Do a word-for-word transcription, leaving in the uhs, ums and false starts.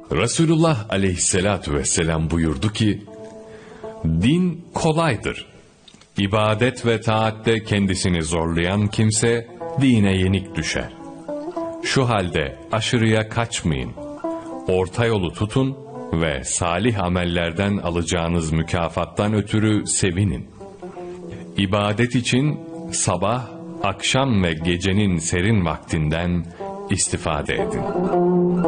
Resulullah aleyhissalatu vesselam buyurdu ki, din kolaydır. İbadet ve taatte kendisini zorlayan kimse dine yenik düşer. Şu halde aşırıya kaçmayın. Orta yolu tutun ve salih amellerden alacağınız mükafattan ötürü sevinin. İbadet için sabah, akşam ve gecenin serin vaktinden istifade edin.